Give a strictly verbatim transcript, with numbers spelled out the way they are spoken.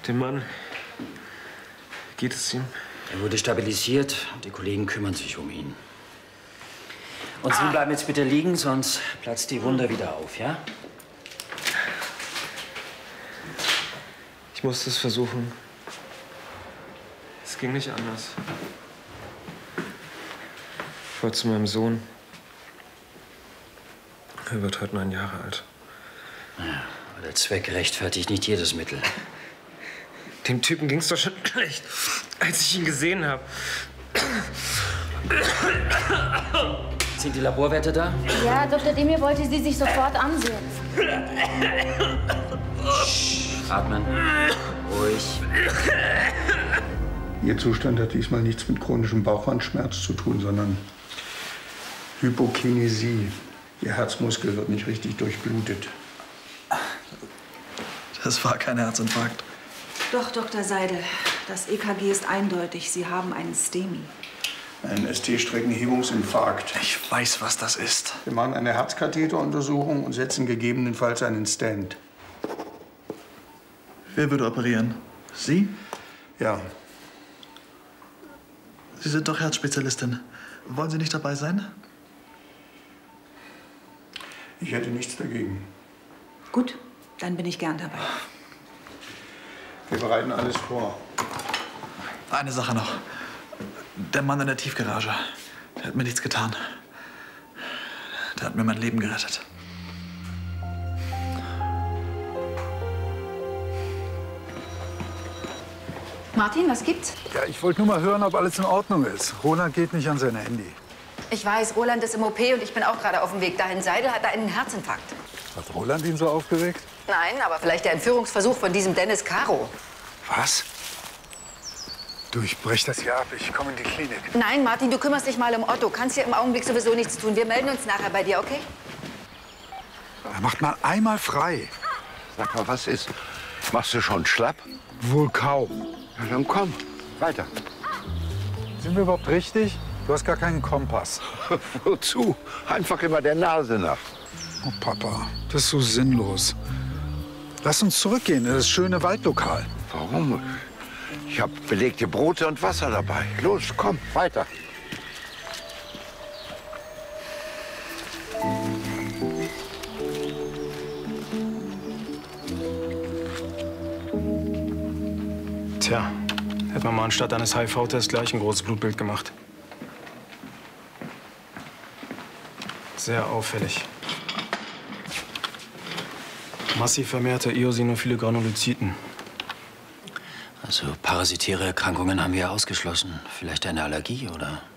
Dem Mann, geht es ihm? Er wurde stabilisiert und die Kollegen kümmern sich um ihn. Und Sie bleiben jetzt bitte liegen, sonst platzt die Wunde wieder auf, ja? Ich musste es versuchen. Es ging nicht anders. Ich wollte zu meinem Sohn. Er wird heute neun Jahre alt. Ja, aber der Zweck rechtfertigt nicht jedes Mittel. Dem Typen ging's doch schon schlecht, als ich ihn gesehen habe. Sind die Laborwerte da? Ja, Doktor Demir wollte sie sich sofort ansehen. Atmen. Ruhig. Ihr Zustand hat diesmal nichts mit chronischem Bauchwandschmerz zu tun, sondern Hypokinesie. Ihr Herzmuskel wird nicht richtig durchblutet. Das war kein Herzinfarkt. Doch, Doktor Seidel. Das E K G ist eindeutig. Sie haben einen STEMI. Ein S T-Streckenhebungsinfarkt. Ich weiß, was das ist. Wir machen eine Herzkatheteruntersuchung und setzen gegebenenfalls einen Stent. Wer würde operieren? Sie? Ja. Sie sind doch Herzspezialistin. Wollen Sie nicht dabei sein? Ich hätte nichts dagegen. Gut, dann bin ich gern dabei. Wir bereiten alles vor. Eine Sache noch. Der Mann in der Tiefgarage, der hat mir nichts getan. Der hat mir mein Leben gerettet. Martin, was gibt's? Ja, ich wollte nur mal hören, ob alles in Ordnung ist. Roland geht nicht an sein Handy. Ich weiß, Roland ist im O P und ich bin auch gerade auf dem Weg dahin. Seidel hat da einen Herzinfarkt. Hat Roland ihn so aufgeregt? Nein, aber vielleicht der Entführungsversuch von diesem Dennis Caro. Was? Du, ich brech das hier ab. Ich komme in die Klinik. Nein, Martin, du kümmerst dich mal um Otto. Kannst hier im Augenblick sowieso nichts tun. Wir melden uns nachher bei dir, okay? Er macht mal einmal frei. Sag mal, was ist? Machst du schon schlapp? Wohl kaum. Ja, dann komm, weiter. Sind wir überhaupt richtig? Du hast gar keinen Kompass. Wozu? Einfach immer der Nase nach. Oh, Papa, das ist so sinnlos. Lass uns zurückgehen in das schöne Waldlokal. Warum? Ich habe belegte Brote und Wasser dabei. Los, komm, weiter. Tja, hätte man mal anstatt eines H I V-Tests gleich ein großes Blutbild gemacht. Sehr auffällig. Massiv vermehrte eosinophile Granulozyten. Also parasitäre Erkrankungen haben wir ausgeschlossen. Vielleicht eine Allergie oder